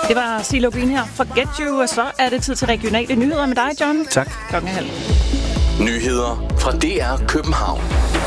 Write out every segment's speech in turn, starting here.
Det var CeeLo Green her. Forget You, og så er det tid til regionale nyheder med dig, John. Tak. 12:30. Nyheder fra DR København.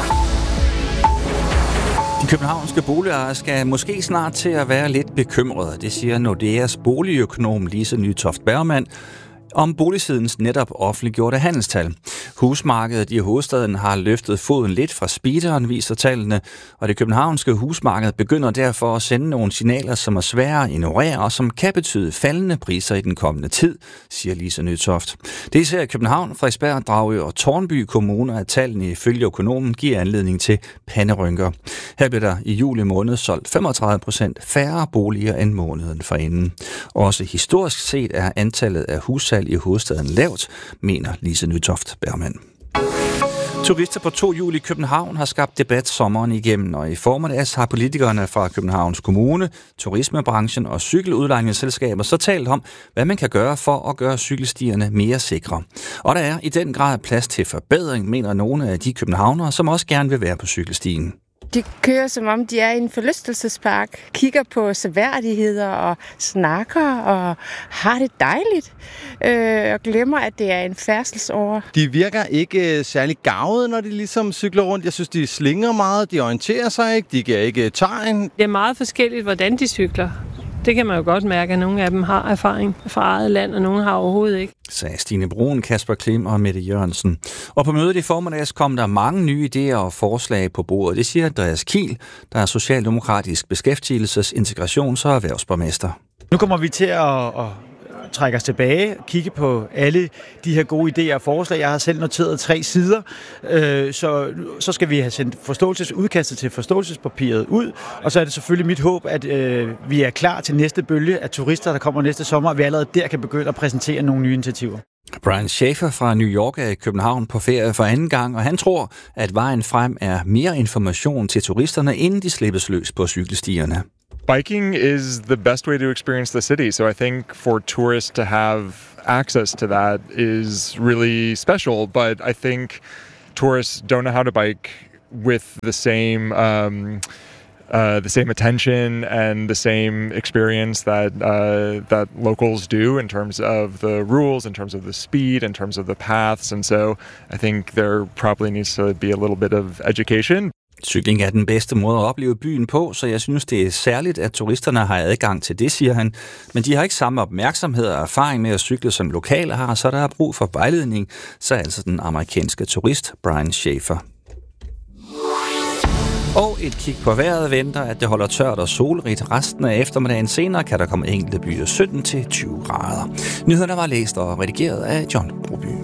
De københavnske boligejere skal måske snart til at være lidt bekymrede. Det siger Nordeas boligøkonom Lise Nytoft Bergmann om boligsidens netop offentliggjorte handelstal. Husmarkedet i hovedstaden har løftet foden lidt fra speederen, viser tallene, og det københavnske husmarked begynder derfor at sende nogle signaler, som er svære at ignorere, og som kan betyde faldende priser i den kommende tid, siger Lise Nytoft. Det er især i København, Frederiksberg, Dragør og Tårnby kommuner, at tallene ifølge økonomen giver anledning til panderynker. Her blev der i juli måned solgt 35% færre boliger end måneden forinden. Også historisk set er antallet af hussalg i hovedstaden lavt, mener Lise Nytoft Bergmann. Turister på 2 juli i København har skabt debat sommeren igennem, og i formiddags har politikerne fra Københavns Kommune, turismebranchen og cykeludlejningsselskaber så talt om, hvad man kan gøre for at gøre cykelstierne mere sikre. Og der er i den grad plads til forbedring, mener nogle af de københavnere, som også gerne vil være på cykelstien. De kører, som om de er i en forlystelsespark, kigger på seværdigheder og snakker og har det dejligt, og glemmer, at det er en færdselsåre. De virker ikke særlig garvede, når de ligesom cykler rundt. Jeg synes, de slinger meget, de orienterer sig ikke, de giver ikke tegn. Det er meget forskelligt, hvordan de cykler. Det kan man jo godt mærke, at nogle af dem har erfaring fra eget land, og nogle har overhovedet ikke. Sagde Stine Brun, Kasper Klim og Mette Jørgensen. Og på mødet i formiddags kom der mange nye idéer og forslag på bordet. Det siger Andreas Kiel, der er socialdemokratisk beskæftigelses-, integrations- og erhvervsborgmester. Nu kommer vi til at trække os tilbage, kigge på alle de her gode idéer og forslag. Jeg har selv noteret 3 sider, så skal vi have sendt udkastet til forståelsespapiret ud, og så er det selvfølgelig mit håb, at vi er klar til næste bølge af turister, der kommer næste sommer, og vi allerede der kan begynde at præsentere nogle nye initiativer. Brian Schaefer fra New York er i København på ferie for anden gang, og han tror, at vejen frem er mere information til turisterne, inden de slippes løs på cykelstierne. Biking is the best way to experience the city, so I think for tourists to have access to that is really special, but I think tourists don't know how to bike with the same attention and the same experience that locals do in terms of the rules, in terms of the speed, in terms of the paths, and so I think there probably needs to be a little bit of education. Cykling er den bedste måde at opleve byen på, så jeg synes, det er særligt, at turisterne har adgang til det, siger han. Men de har ikke samme opmærksomhed og erfaring med at cykle, som lokale har, så der er brug for vejledning, så altså den amerikanske turist Brian Schaefer. Og et kig på vejret venter, at det holder tørt og solrigt resten af eftermiddagen. Senere kan der komme enkelte byer 17-20 grader. Nyhederne var læst og redigeret af John Broby.